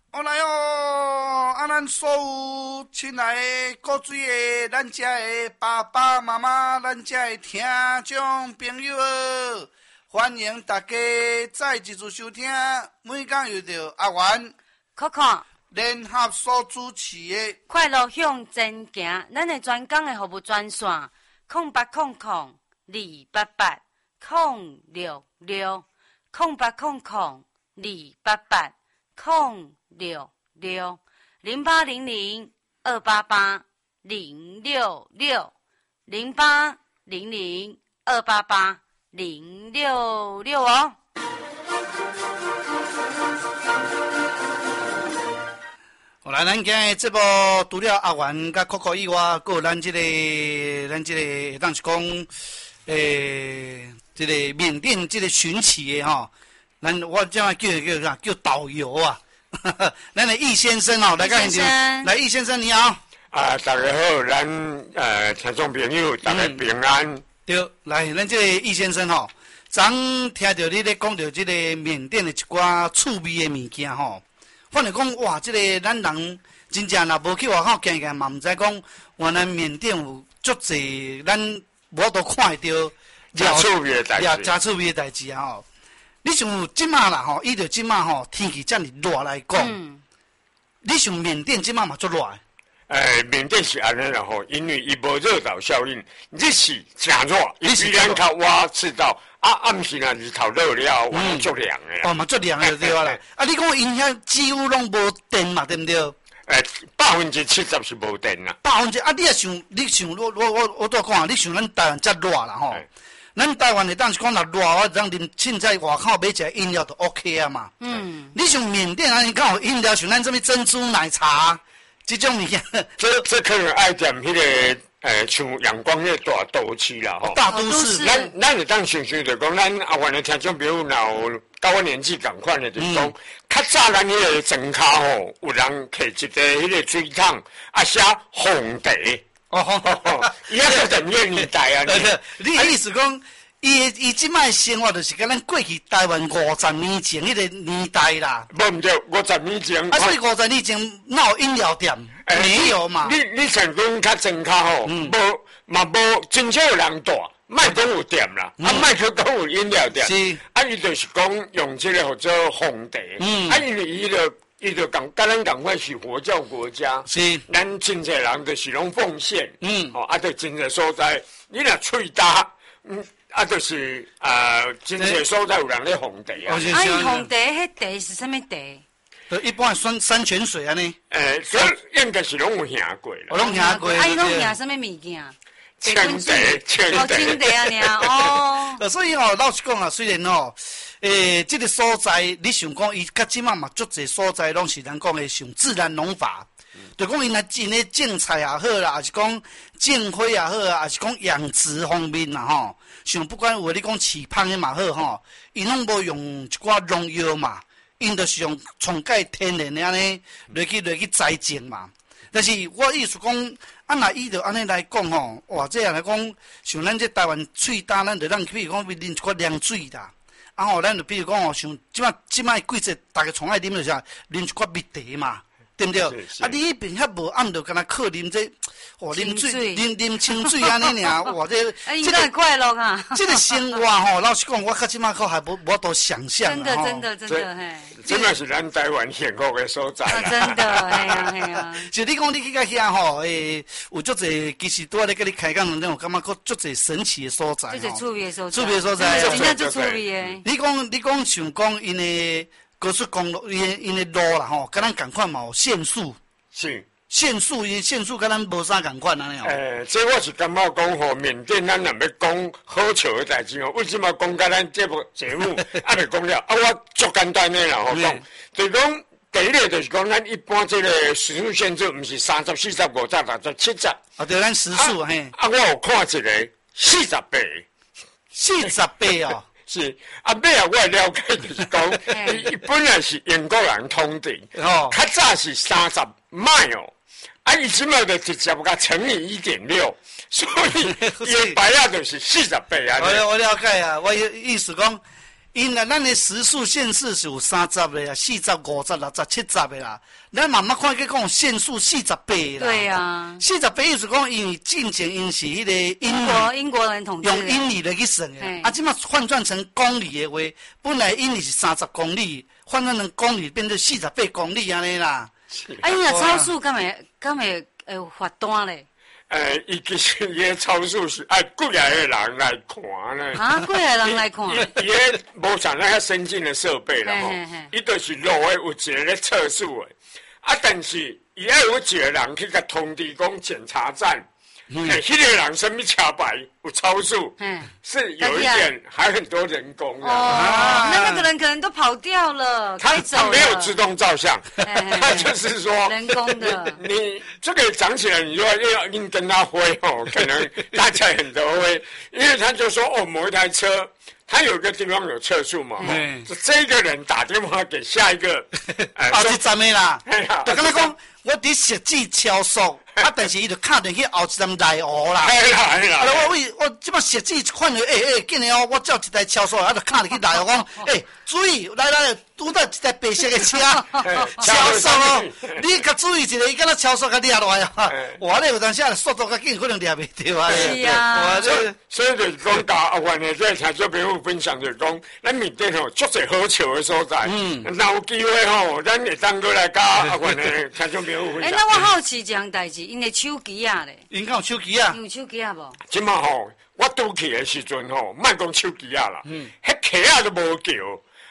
我来哦！咱所有亲爱的各水的，咱遮的爸爸妈妈，咱遮的听众朋友，欢迎大家再一次收听。每天又到阿元、 Coco 联合所主持的快乐向前行，咱的专讲的服务专线0800-288-066，0800-288-066哦。 好来，咱今日节目除了阿元甲 Coco 以外，还有咱这个，当是讲，这个缅甸这个寻奇的吼，我这样叫导游啊，咱的易先生哦，来个现场，来易先生你好。 大家好，咱听众朋友大家平安。 对，来，咱这个易先生吼，昨听到你咧讲到这个缅甸的一寡趣味的物件吼。反正讲哇，这个咱人真正若无去外口行行，嘛唔知讲原来缅甸有足济咱无都看得到真趣味的代志， 真趣味的代志啊！吼，你像即马啦吼，依着即马吼天气遮尔热来讲，你像缅甸即马嘛足热的。 缅甸是安尼啦吼，因为伊无热岛效应，日是真热，伊虽然较晚赤道。暗时啊，日头热了，哇，足凉的啦。 哦，嘛足凉的对啦。你讲因遐几乎拢无电嘛，对不对 ？70%是无电啦。 你也想，我都讲啊，你像咱台湾遮热啦吼，咱台湾的当是讲若热，我当啉凊彩外口买一个饮料就 OK 啊嘛。你像缅甸啊，你讲有饮料像咱这么珍珠奶茶这种物件， 这可能爱点迄个。像阳光迄大都市啦吼， 大都市， 咱会当想想着讲，咱阿元的听众朋友若有到我年纪共款的，就是讲，较早咱迄个庄骹吼，有人摕一个迄个水桶，写红茶，伊遐叫电影年代啊。 你意思讲，伊即摆生活就是跟咱过去台湾50年前迄个年代啦。 无对，50年前。 所以50年前哪有饮料店？没有嘛？ 你像讲较庄骹吼，无真少有人住，莫讲有店啦，莫去讲有饮料店。 是， 伊就是讲用这个叫做红茶。因为伊就甲咱共款是佛教国家， 是， 咱真侪人就是拢奉献。就真侪所在，你若喙焦，就是真侪所在有人咧红茶啊。 伊红茶迄茶是啥物茶？ 一般山泉水安尼， 所以应该是拢有听过啦。 我拢听过。 伊拢听什么物件？ 青茶啊，尔。 所以老实讲啊，虽然这个所在，你想讲伊较即马嘛，足侪所在拢是咱讲的上自然农法，就讲因的种菜也好啦，还是讲种花也好啊，还是讲养殖方面啦吼，像不管有你讲饲芳的嘛好吼，伊拢无用一寡农药嘛。因就是用从介天然的安尼落去栽种嘛，但是我意思讲，若伊就安尼来讲吼，哇，这样来讲，像咱这台湾喙焦，咱就咱比如讲啉一寡凉水啦，咱就比如讲像即摆季节，大家从爱啉就是啉一寡蜜茶嘛，对不对？你迄边遐无暗着，敢若靠啉这，啉水，啉清水安尼尔，哇，这个快乐啊！ 这个生活吼，老实讲，我较即摆还无多想象。 真的嘿。 这嘛是咱台湾幸福的所在啦。 真的，嘿呀。 就你讲你去到遐吼，有足侪其实拄仔咧跟你开讲那种，感觉足侪神奇的所在。 足侪趣味的所在。 趣味所在。 真正足趣味的。 你讲想讲因的高速公路，因的路啦吼，跟咱共款嘛有限速。 是。 限速跟咱无啥共款安尼哦。这我是感觉讲吼，缅甸咱若要讲好笑的代志哦，为什么讲甲咱节目未讲了？我足简单的啦，吼讲，就是讲第一个就是讲，咱一般这个时速限制，毋是30、40、50、60、70。 对，咱时速嘿。 我有看一个48。 48哦。 是尾我了解就是讲，伊本来是英国人统治，较早是30 mile。伊即卖就直接甲乘以1.6，所以伊白啊就是48啊。 我了解啊，我意思讲， 因啦，咱的时速限制是有30的啦，40、50、60、70的啦。咱慢慢看，去讲限速48啦。 对啊 ，48意思讲，因为进前因是迄个英国人统治的， 用英里来去算的。 嘿啊，即马换算成公里的话，本来英里是30公里，换算成公里变成48公里安尼啦。 啊，伊若超速，敢会罚单咧？ 伊其实伊的超速是爱过来的人来看呢。 啊，过来人来看。 伊个无像那较先进的设备啦吼，伊就是路的有一个咧测速的，啊，但是伊要有一个人去甲通知讲检查站，迄个人什么车牌有超速，是有一点还很多人工的。 哦，那个人可能都跑掉了， 他开走了。 没有自动照相，他就是说人工的。 你这个讲起来，你说要硬跟他挥哦，可能大家很多会，因为他就说哦，某一台车。他有个地方有测速嘛，这个人打电话给下一个， 后一站的啦，就跟他讲， 说我伫实际超速，啊，但是伊就敲电去后一站内湖啦。 嘿啦， 我即摆实际看到，紧的哦，我叫一台超速，啊，就敲入去内湖讲，注意，来，拄到一台白色的车，超速哦，你较注意一下，伊敢若超速甲掠落来啊！我咧有当时速度较紧，可能掠袂着啊。 是啊， 所以就是讲，甲阿元的这听众朋友分享就是讲，咱缅甸吼足侪好笑的所在，若有机会吼，咱会当过来甲阿元的听众朋友分享。 那我好奇一样代志，因的手机啊咧， 因敢有手机啊？ 有手机啊无？ 即马吼，我拄去的时阵吼，莫讲手机啊啦，迄客仔都无叫。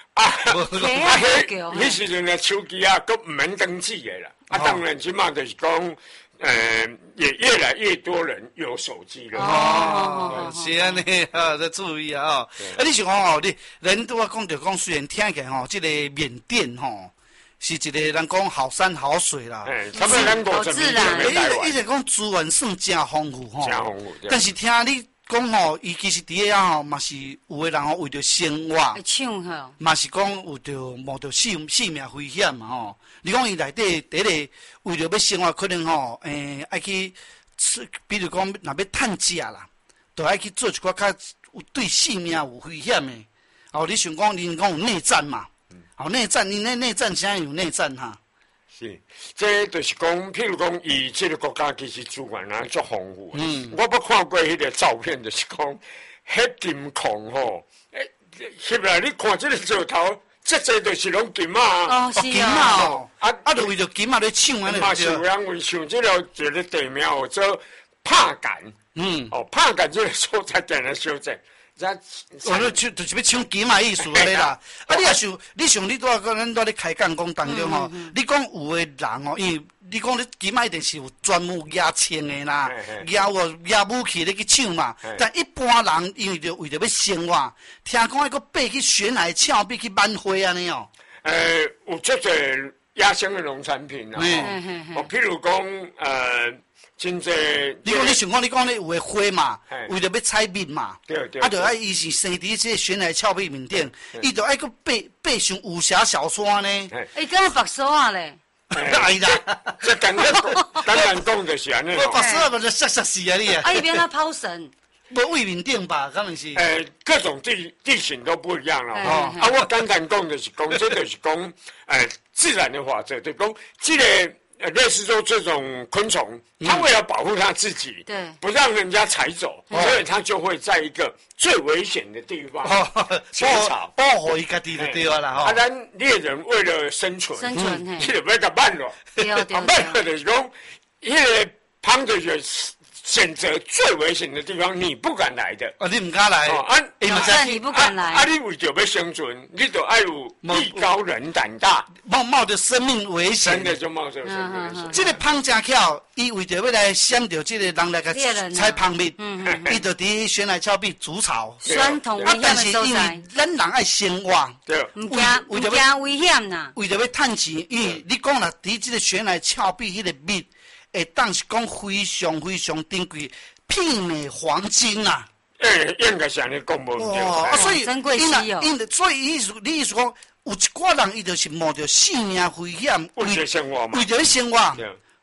迄时阵的手机啊，都唔免登记的啦。当然，即马就是讲，也越来越多人有手机了。 是安尼啊，要注意啊！你想讲哦，人都要讲着讲，虽然听起来吼，这个缅甸吼是一个人讲好山好水啦， 他们咱国这边伊直讲资源算真丰富吼， 真丰富。 但是听你讲吼，伊其实伫遐吼，嘛是有的人吼为着生活，嘛是讲有着冒着性命危险嘛吼。你讲伊内底第一个为着要生活，可能吼爱去，比如讲若要趁食啦，就爱去做一寡较有对性命有危险的。哦，你想讲你讲有内战嘛？哦，内战，你内战现在有内战哈？ 是，这就是讲，譬如讲，伊这个国家其实资源啊足丰富。我捌看过迄个照片，就是讲，迄金矿吼，翕来你看这个石头，这就是拢金啊。 哦，是啊。 就为着金啊咧抢安尼。 嘛是有人为抢这个一个地名叫做帕敢。帕敢这个所在点来修正。 就是要抢金嘛意思咧啦。你也想，你拄仔咱咧开讲当中吼，你讲有的人吼，因为你讲你金嘛一定是有专门野枪的啦，野武器咧去抢嘛。但一般人因为为着要生活，听讲迄个爬去悬崖峭壁去挽花安尼哦。 有足侪野生的农产品啦，譬如讲真侪， 你想讲，你讲你有诶花嘛，为着要采蜜嘛， 对， 就爱伊是生伫这悬崖峭壁面顶，伊就爱个爬上武侠小说呢。 敢有白手啊咧？ 哎啦， 这当然讲就是安尼。 我白手啊，不就杀死啊你啊！ 伊边他抛绳， 无位面顶吧？可能是。 各种地形都不一样了哈。我刚才讲就是讲，这就是讲，自然的法则，就讲这个。类似说这种昆虫，它为了保护它自己，不让人家踩走，所以它就会在一个最危险的地方筑巢， 保护伊家己就对啦吼。 咱猎人为了生存，你就要甲慢了，慢了就是讲，迄个旁的人选择最危险的地方，你不敢来的。 你唔敢来， 你不敢来。 你为着要生存，你就爱有艺高人胆大， 冒着生命危险。 真的就冒着生命危险。 这个芳真巧，伊为着要来闪着这个人来个采芳蜜，伊就伫悬崖峭壁筑巢。但是因为咱人爱生活， 对， 唔惊危险呐。 为着要趁钱，因为你讲啦，伫这个悬崖峭壁迄个蜜。会当是讲非常非常珍贵，媲美黄金啊！ 应该是安尼讲无哇，所以珍贵稀有。 所以你意思讲，有一寡人伊就是冒着性命危险， 为着生活嘛， 为着生活，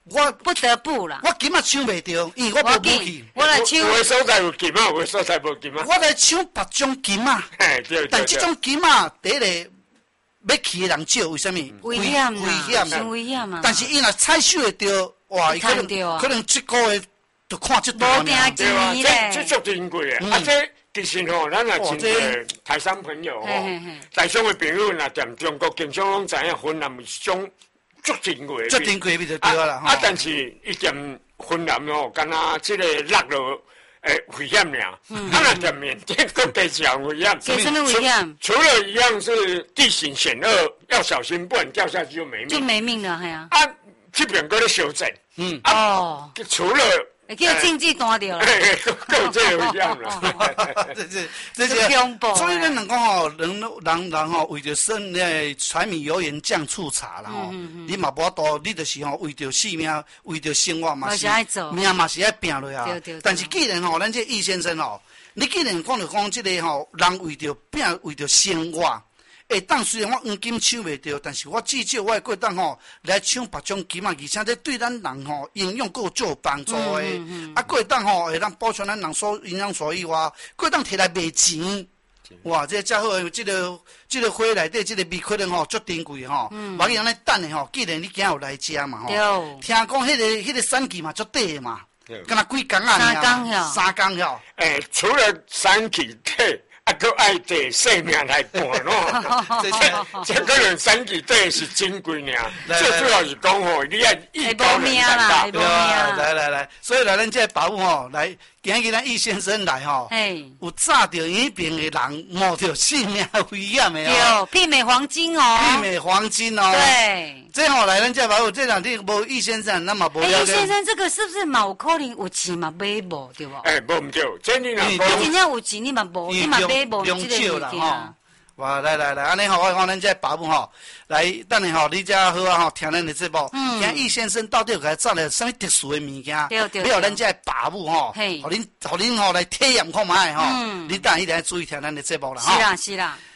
我不得不啦。 我今仔抢袂着，因为我无武器。 我来抢。 有的所在有金啊，有的所在无金啊。 我来抢别种金啊。 嘿，对。 但这种金啊，第一个要去的人少，为什么？ 危险危险啊！危险啊！ 但是伊若采收会着，哇，伊可能这个月就看这大名。 对啊，这足珍贵的。啊，这其实吼，咱也真个台商朋友吼，台商的朋友若踮中国，经常拢知影芬兰是种足珍贵的。 足珍贵的就对啦。 啊，但是伊踮芬兰吼，敢若这个落落。危险俩，他那在缅甸更加讲危险。 有什么危险？ 除了一样是地形险恶，要小心，不然掉下去就没命。 就没命了，系啊。 啊，这边搁咧修正。 哦。 除了。 叫经济断掉了， 够这个样了。 这些恐怖。 所以咱人讲吼，人吼为着生柴米油盐酱醋茶啦吼，你嘛无法度，你就是吼为着性命，为着生活嘛是，命嘛是爱拼落啊。但是既然吼，咱这易先生吼，你既然讲着讲这个吼，人为着拼，为着生活。当虽然我黄金抢袂着，但是我至少我会过当吼来抢别种金啊，而且这对咱人吼营养够有帮助的。啊，过当吼会当保存咱人所营养所以话，过当摕来卖钱。哇，这遮好诶，这个花内底这个味可能吼足珍贵吼。万一安尼等诶吼，既然你今有来食嘛吼，听讲迄个产期嘛足短嘛，敢若几工啊？3工晓。 除了产期短。啊，搁爱坐性命来办咯，这可能产期短是珍贵尔，最主要是讲吼，你爱艺高人胆大。 来，所以来咱这保姆吼，来今日咱易先生来吼，有炸着一边的人冒着性命危险的哦，媲美黄金哦， 媲美黄金哦， 对， 这吼来咱这保姆这两天无易先生，那么无了解。 易先生这个是不是嘛有可能有钱嘛买无对不？ 无唔对，真的啦， 你真正有钱你嘛无，你嘛买无这个物件。 哇，来，安尼吼，我看咱这保姆吼，来，等下吼，你遮好啊吼，听咱的节目，听易先生到底有甲炸了什么特殊的物件？对，要咱这保姆吼，互恁吼来体验看卖吼，你等下一定要注意听咱的节目啦， 是啦，是啦。